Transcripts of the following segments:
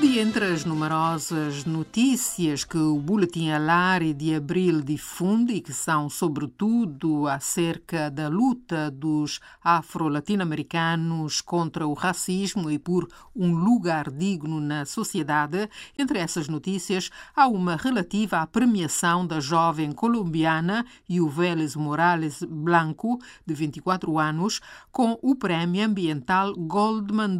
E entre as numerosas notícias que o Boletim Alari de Abril difunde e que são, sobretudo, acerca da luta dos afro-latino-americanos contra o racismo e por um lugar digno na sociedade, entre essas notícias há uma relativa à premiação da jovem colombiana Yuvelis Morales Blanco, de 24 anos, com o Prémio Ambiental Goldman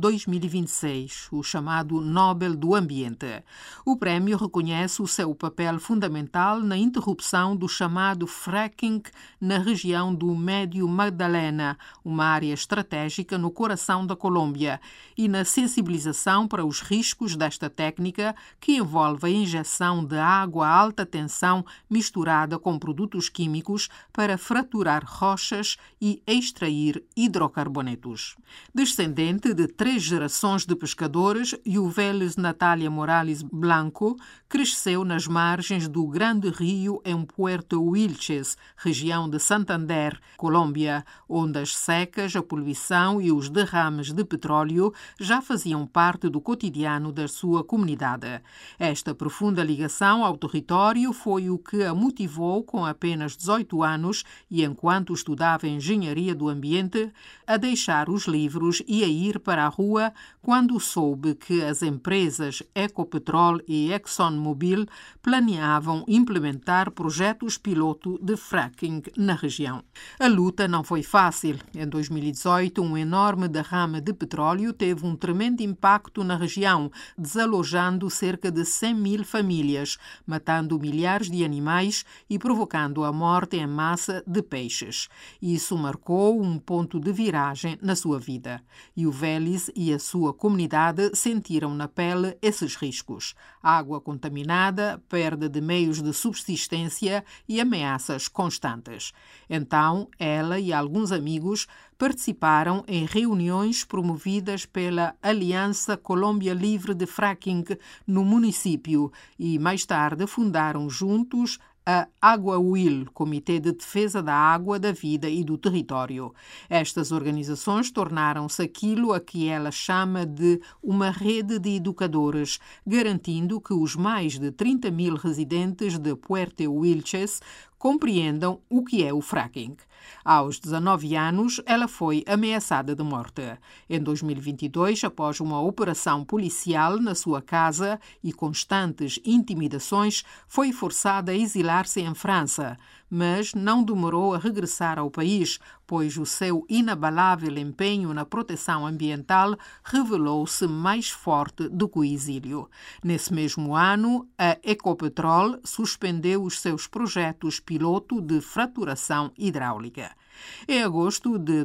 2026, o chamado Nobel do Ambiente. O prémio reconhece o seu papel fundamental na interrupção do chamado fracking na região do Médio Magdalena, uma área estratégica no coração da Colômbia, e na sensibilização para os riscos desta técnica, que envolve a injeção de água a alta tensão misturada com produtos químicos para fraturar rochas e extrair hidrocarbonetos. Descendente de 3 gerações de pescadores, Yuvelis Natália Morales Blanco cresceu nas margens do Grande Rio em Puerto Wilches, região de Santander, Colômbia, onde as secas, a poluição e os derrames de petróleo já faziam parte do cotidiano da sua comunidade. Esta profunda ligação ao território foi o que a motivou, com apenas 18 anos e enquanto estudava Engenharia do Ambiente, a deixar os livros e a ir para a rua quando soube que as empresas Ecopetrol e ExxonMobil planeavam implementar projetos piloto de fracking na região. A luta não foi fácil. Em 2018, um enorme derrame de petróleo teve um tremendo impacto na região, desalojando cerca de 100.000 famílias, matando milhares de animais e provocando a morte em massa de peixes. Isso marcou um ponto de viragem na sua vida. Yuvelis e a sua comunidade sentiram na pele esses riscos: água contaminada, perda de meios de subsistência e ameaças constantes. Então, ela e alguns amigos participaram em reuniões promovidas pela Aliança Colômbia Livre de Fracking no município e, mais tarde, fundaram juntos a AguaWill, Comitê de Defesa da Água, da Vida e do Território. Estas organizações tornaram-se aquilo a que ela chama de uma rede de educadores, garantindo que os mais de 30.000 residentes de Puerto Wilches compreendam o que é o fracking. Aos 19 anos, ela foi ameaçada de morte. Em 2022, após uma operação policial na sua casa e constantes intimidações, foi forçada a exilar-se em França, mas não demorou a regressar ao país, pois o seu inabalável empenho na proteção ambiental revelou-se mais forte do que o exílio. Nesse mesmo ano, a Ecopetrol suspendeu os seus projetos piloto de fraturação hidráulica. Em agosto de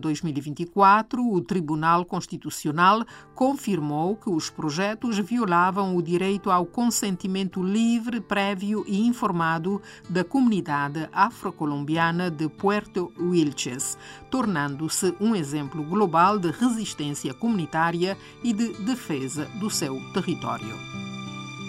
2024, o Tribunal Constitucional confirmou que os projetos violavam o direito ao consentimento livre, prévio e informado da comunidade afrocolombiana de Puerto Wilches, tornando-se um exemplo global de resistência comunitária e de defesa do seu território.